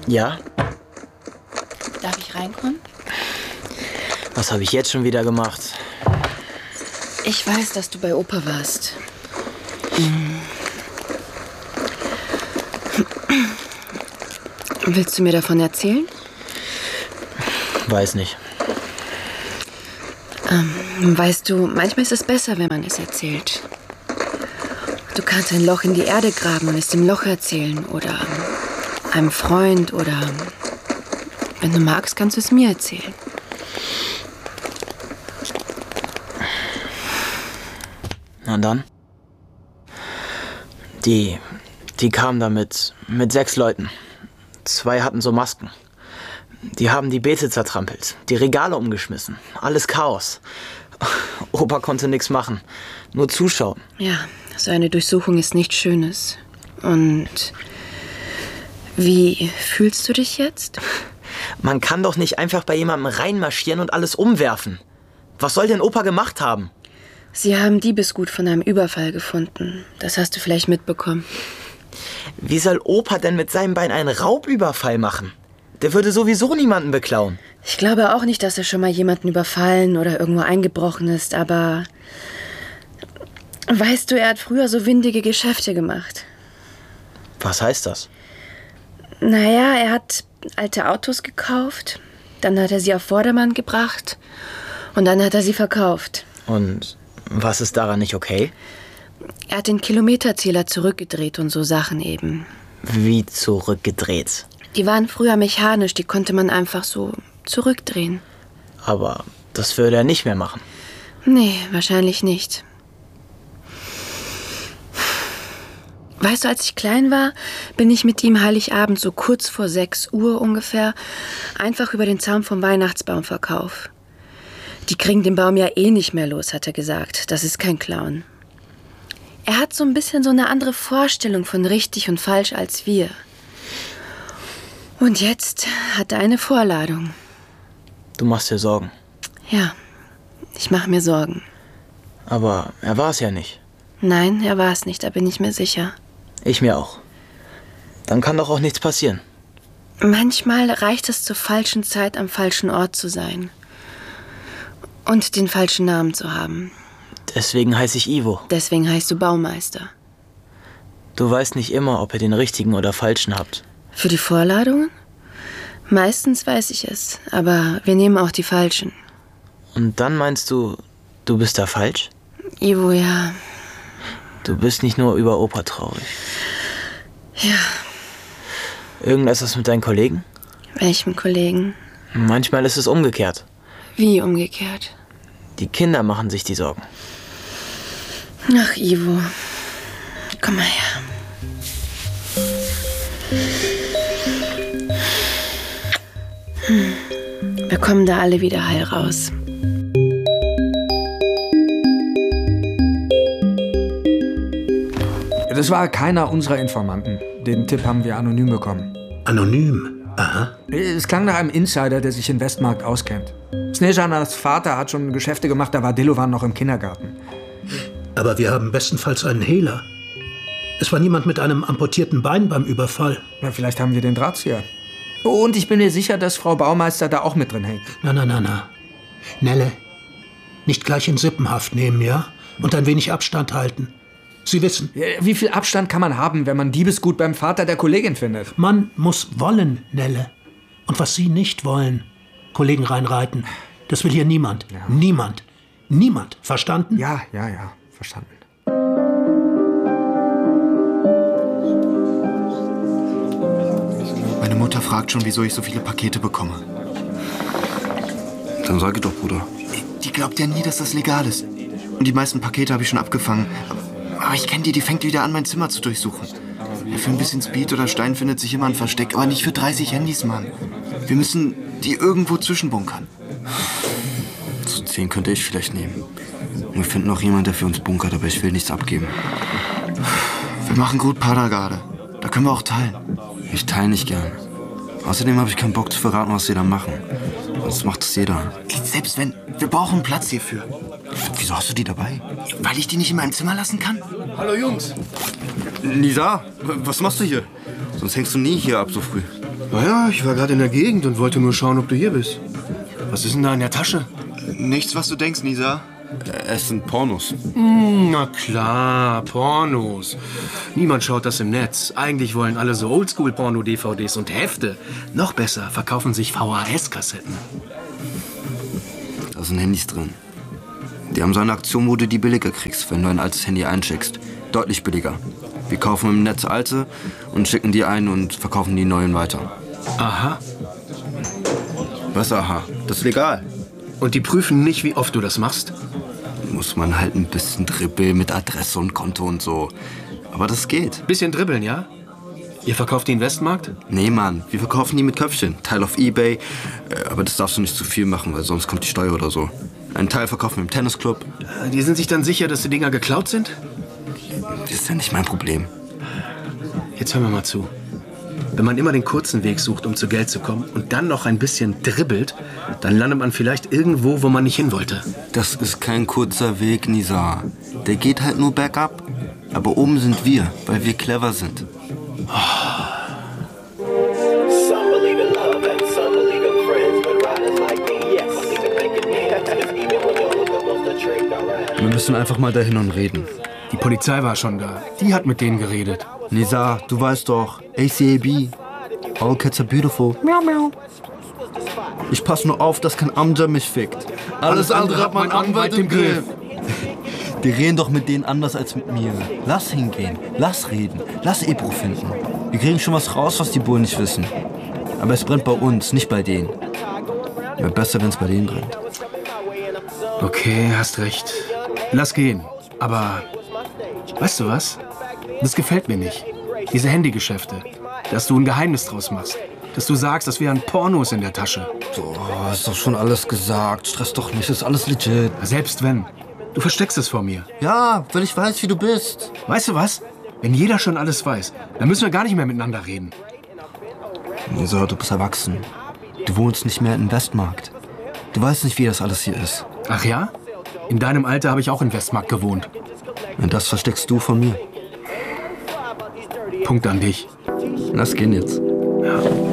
Ja? Darf ich reinkommen? Was habe ich jetzt schon wieder gemacht? Ich weiß, dass du bei Opa warst. Willst du mir davon erzählen? Weiß nicht. Weißt du, manchmal ist es besser, wenn man es erzählt. Du kannst ein Loch in die Erde graben und es dem Loch erzählen. Oder einem Freund. Oder wenn du magst, kannst du es mir erzählen. Na dann? Die kamen da mit 6 Leuten. 2 hatten so Masken. Die haben die Beete zertrampelt, die Regale umgeschmissen. Alles Chaos. Opa konnte nichts machen, nur zuschauen. Ja, so eine Durchsuchung ist nichts Schönes. Und wie fühlst du dich jetzt? Man kann doch nicht einfach bei jemandem reinmarschieren und alles umwerfen. Was soll denn Opa gemacht haben? Sie haben Diebesgut von einem Überfall gefunden. Das hast du vielleicht mitbekommen. Wie soll Opa denn mit seinem Bein einen Raubüberfall machen? Der würde sowieso niemanden beklauen. Ich glaube auch nicht, dass er schon mal jemanden überfallen oder irgendwo eingebrochen ist, aber weißt du, er hat früher so windige Geschäfte gemacht. Was heißt das? Naja, er hat alte Autos gekauft, dann hat er sie auf Vordermann gebracht und dann hat er sie verkauft. Und was ist daran nicht okay? Er hat den Kilometerzähler zurückgedreht und so Sachen eben. Wie zurückgedreht? Die waren früher mechanisch, die konnte man einfach so zurückdrehen. Aber das würde er nicht mehr machen. Nee, wahrscheinlich nicht. Weißt du, als ich klein war, bin ich mit ihm Heiligabend so kurz vor 6 Uhr ungefähr einfach über den Zaun vom Weihnachtsbaumverkauf. Die kriegen den Baum ja eh nicht mehr los, hat er gesagt. Das ist kein Clown. Er hat so ein bisschen so eine andere Vorstellung von richtig und falsch als wir. Und jetzt hat er eine Vorladung. Du machst dir Sorgen. Ja, ich mache mir Sorgen. Aber er war es ja nicht. Nein, er war es nicht, da bin ich mir sicher. Ich mir auch. Dann kann doch auch nichts passieren. Manchmal reicht es zur falschen Zeit am falschen Ort zu sein. Und den falschen Namen zu haben. Deswegen heiße ich Ivo. Deswegen heißt du Baumeister. Du weißt nicht immer, ob ihr den richtigen oder falschen habt. Für die Vorladungen? Meistens weiß ich es, aber wir nehmen auch die falschen. Und dann meinst du, du bist da falsch? Ivo, ja. Du bist nicht nur über Opa traurig. Ja. Irgendetwas mit deinen Kollegen? Welchem Kollegen? Manchmal ist es umgekehrt. Wie umgekehrt? Die Kinder machen sich die Sorgen. Ach, Ivo. Komm mal her. Wir kommen da alle wieder heil raus. Das war keiner unserer Informanten. Den Tipp haben wir anonym bekommen. Anonym? Aha. Es klang nach einem Insider, der sich in Westmarkt auskennt. Snežanas Vater hat schon Geschäfte gemacht, da war Dilovan noch im Kindergarten. Aber wir haben bestenfalls einen Hehler. Es war niemand mit einem amputierten Bein beim Überfall. Na, vielleicht haben wir den Drahtzieher. Und ich bin mir sicher, dass Frau Baumeister da auch mit drin hängt. Na. Nelle, nicht gleich in Sippenhaft nehmen, ja? Und ein wenig Abstand halten. Sie wissen. Wie viel Abstand kann man haben, wenn man Diebesgut beim Vater der Kollegin findet? Man muss wollen, Nelle. Und was Sie nicht wollen, Kollegen reinreiten, das will hier niemand. Ja. Niemand. Niemand. Verstanden? Ja. Verstanden. Meine Mutter fragt schon, wieso ich so viele Pakete bekomme. Dann sage doch, Bruder. Die glaubt ja nie, dass das legal ist. Und die meisten Pakete habe ich schon abgefangen. Aber ich kenne die fängt wieder an, mein Zimmer zu durchsuchen. Ja, für ein bisschen Speed oder Stein findet sich immer ein Versteck, aber nicht für 30 Handys, Mann. Wir müssen die irgendwo zwischenbunkern. So 10 könnte ich vielleicht nehmen. Und wir finden noch jemanden, der für uns bunkert, aber ich will nichts abgeben. Wir machen gut Padergarde. Da können wir auch teilen. Ich teile nicht gern. Außerdem habe ich keinen Bock zu verraten, was sie da machen. Sonst macht es jeder. Selbst wenn, wir brauchen Platz hierfür. Wieso hast du die dabei? Weil ich die nicht in meinem Zimmer lassen kann. Hallo Jungs. Nisa, was machst du hier? Sonst hängst du nie hier ab so früh. Naja, ich war gerade in der Gegend und wollte nur schauen, ob du hier bist. Was ist denn da in der Tasche? Nichts, was du denkst, Nisa. Es sind Pornos. Na klar, Pornos. Niemand schaut das im Netz. Eigentlich wollen alle so Oldschool-Porno-DVDs und Hefte. Noch besser, verkaufen sich VHS-Kassetten. Da sind Handys drin. Die haben so eine Aktion, wo du die billiger kriegst, wenn du ein altes Handy einschickst. Deutlich billiger. Wir kaufen im Netz alte und schicken die ein und verkaufen die neuen weiter. Aha. Was aha? Das ist legal. Und die prüfen nicht, wie oft du das machst? Muss man halt ein bisschen dribbeln mit Adresse und Konto und so. Aber das geht. Bisschen dribbeln, ja? Ihr verkauft die in Westmarkt? Nee, Mann, wir verkaufen die mit Köpfchen. Teil auf eBay. Aber das darfst du nicht zu viel machen, weil sonst kommt die Steuer oder so. Einen Teil verkaufen wir im Tennisclub. Die sind sich dann sicher, dass die Dinger geklaut sind? Das ist ja nicht mein Problem. Jetzt hör mir mal zu. Wenn man immer den kurzen Weg sucht, um zu Geld zu kommen und dann noch ein bisschen dribbelt, dann landet man vielleicht irgendwo, wo man nicht hin wollte. Das ist kein kurzer Weg, Nisa. Der geht halt nur bergab. Aber oben sind wir, weil wir clever sind. Wir müssen einfach mal dahin und reden. Die Polizei war schon da. Die hat mit denen geredet. Nisa, du weißt doch, ACAB. All cats are beautiful. Miau, miau. Ich pass nur auf, dass kein Amja mich fickt. Alles andere hat mein Anwalt im Griff. Die reden doch mit denen anders als mit mir. Lass hingehen, lass reden, lass Ebro finden. Wir kriegen schon was raus, was die Bullen nicht wissen. Aber es brennt bei uns, nicht bei denen. Wäre besser, wenn es bei denen brennt. Okay, hast recht. Lass gehen. Aber weißt du was? Das gefällt mir nicht. Diese Handygeschäfte. Dass du ein Geheimnis draus machst. Dass du sagst, dass wir an Pornos in der Tasche. So, ist doch schon alles gesagt. Stress doch nicht, ist alles legit. Selbst wenn. Du versteckst es vor mir. Ja, weil ich weiß, wie du bist. Weißt du was? Wenn jeder schon alles weiß, dann müssen wir gar nicht mehr miteinander reden. Nisa, du bist erwachsen. Du wohnst nicht mehr in Westmarkt. Du weißt nicht, wie das alles hier ist. Ach ja? In deinem Alter habe ich auch in Westmarkt gewohnt. Und das versteckst du von mir. Punkt an dich. Lass gehen jetzt. Ja.